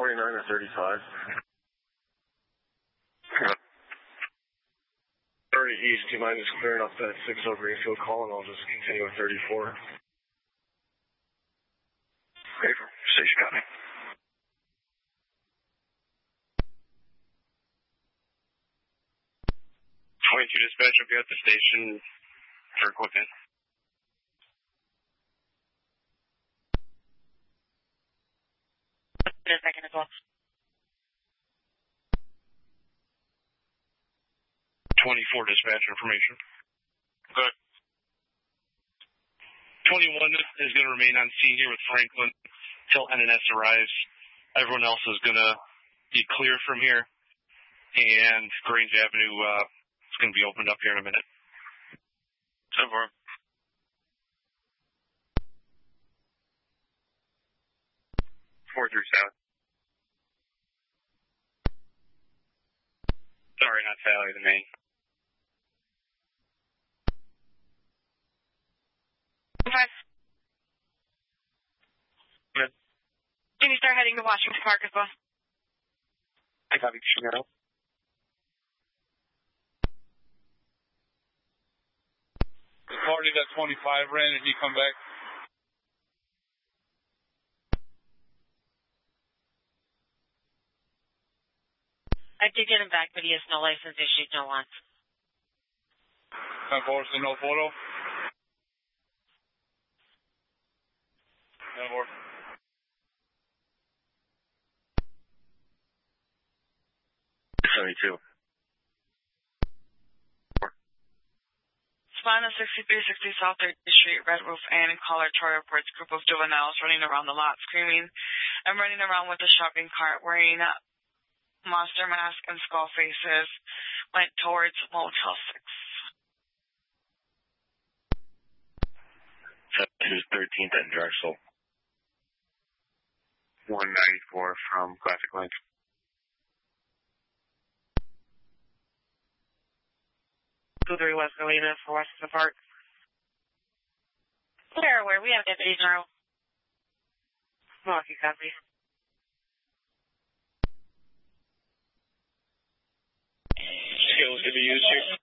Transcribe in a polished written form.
29 or 35. 30 east, do you mind just clearing up that 60 Greenfield call, and I'll just continue with 34. Okay, station got me. 22 dispatch will be at the station for equipment. Just a second as well. 24 dispatch information. Good. 21 is going to remain on scene here with Franklin until NNS arrives. Everyone else is going to be clear from here. And Grange Avenue is going to be opened up here in a minute. So far. Four through south. Sorry, not Sally, the main. Okay. Good. Can you start heading to Washington Park as well? I copy Chanel. The party that 25 ran, did he come back? I did get him back, but he has no license issued, no one. 10-4, so no photo? 10-4. Spawn at 6360 South 30th Street, Red Roof Inn, caller Troy reports group of juveniles running around the lot screaming and running around with a shopping cart wearing monster mask and skull faces, went towards Motel 6. 13th and Drexel. 194 from Classic Link. 23 West Galena for Washington Park. Clear, where we have Deputy General. Milwaukee, copy. Skills to be used here.